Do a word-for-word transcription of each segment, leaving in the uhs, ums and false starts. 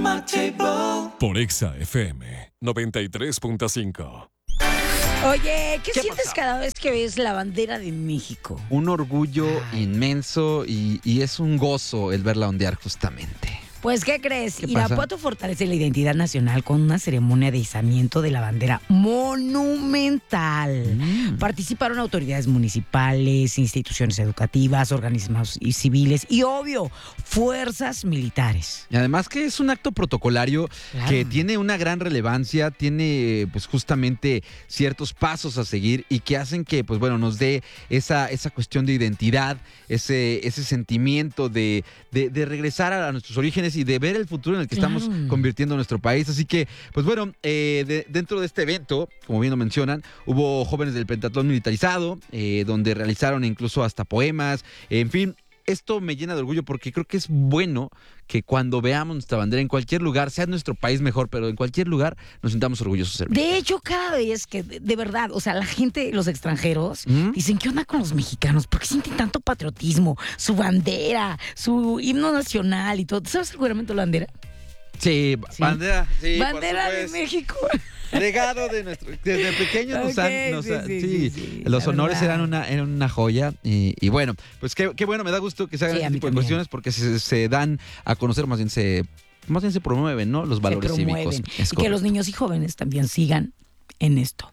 Por Exa F M noventa y tres punto cinco. Oye, ¿qué, ¿Qué sientes pasó? cada vez que ves la bandera de México? Un orgullo inmenso y, y es un gozo el verla ondear justamente. Pues, ¿qué crees? ¿Qué Irapuato fortalece la identidad nacional con una ceremonia de izamiento de la bandera monumental. Mm. Participaron autoridades municipales, instituciones educativas, organismos y civiles y, obvio, fuerzas militares. Y además que es un acto protocolario Claro. que tiene una gran relevancia, tiene pues justamente ciertos pasos a seguir y que hacen que pues bueno nos dé esa, esa cuestión de identidad, ese, ese sentimiento de, de, de regresar a, a nuestros orígenes y de ver el futuro en el que Claro. estamos convirtiendo nuestro país. Así que pues bueno, eh, de- dentro de este evento, como bien lo mencionan, hubo jóvenes del pentatlón militarizado, eh, donde realizaron incluso hasta poemas, en fin. Esto me llena de orgullo porque creo que es bueno que cuando veamos nuestra bandera en cualquier lugar, sea nuestro país mejor, pero en cualquier lugar nos sintamos orgullosos de ser mexicanos. De hecho, cada vez que, de, de verdad, o sea, la gente, los extranjeros, ¿Mm? dicen, ¿qué onda con los mexicanos? ¿Por qué sienten tanto patriotismo? Su bandera, su himno nacional y todo. ¿Tú sabes el juramento de la bandera? Sí, Sí. bandera, sí, por bandera de supuesto. México. Legado de nuestro. Desde pequeños nos Ok, han. nos sí, han- sí, sí, sí, sí, los la honores verdad. eran una, eran una joya. Y, y bueno, pues qué, qué bueno, me da gusto que se hagan Sí, a este mí tipo de también. cuestiones porque se, se dan a conocer, más bien se. Más bien se promueven, ¿no? Los valores Se promueven. cívicos. Y Es que correcto. los niños y jóvenes también sigan en esto.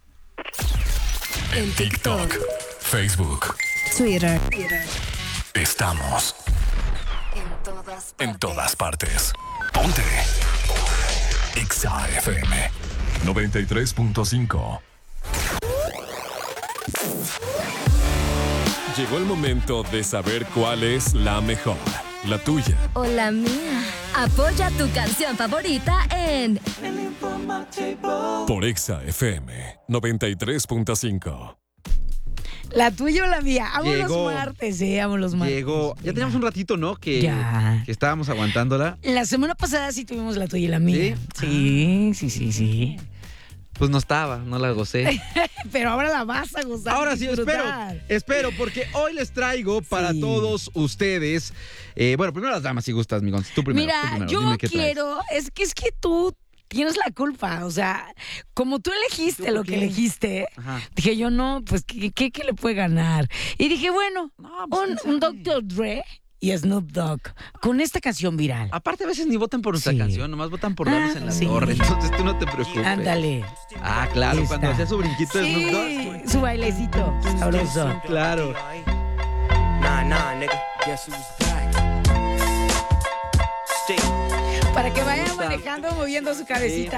En TikTok, Facebook, Twitter. estamos En todas partes. en todas partes. Ponte Exa F M noventa y tres punto cinco. Llegó el momento de saber cuál es la mejor, la tuya. O la mía. Apoya tu canción favorita en Por Exa F M noventa y tres punto cinco. La tuya o la mía. Amo Llegó. los martes, eh, amo los martes. Llegó. Ya Venga. teníamos un ratito, ¿no? Que, Ya. que estábamos aguantándola. La semana pasada sí tuvimos la tuya y la mía. ¿Sí? Sí, sí, sí, sí. Pues no estaba, no la gocé. Pero ahora la vas a gozar. Ahora y sí, espero, disfrutar. espero, porque hoy les traigo para Sí. todos ustedes. eh, bueno, primero las damas, si gustas, mi Gonz. Tú primero. tú Mira, primero, yo dime qué traes. quiero, es que es que tú tienes la culpa, o sea, como tú elegiste ¿Yo lo por que qué? elegiste, Ajá. dije yo no, pues ¿qué, qué, qué le puede ganar? Y dije, bueno, No, pues, un, quién un sabe. doctor Dre y Snoop Dogg con esta canción viral. Aparte, a veces ni votan por nuestra Sí. canción, nomás votan por darnos Ah, en la sí. torre. Entonces tú no te preocupes. Ándale. Ah, claro, cuando Está. hacía su brinquito de Snoop Sí, Dogg. su bailecito sabroso. Claro. Nah, nah, nigga. Guess who's back? Steve. Para que vayan manejando, moviendo su cabecita.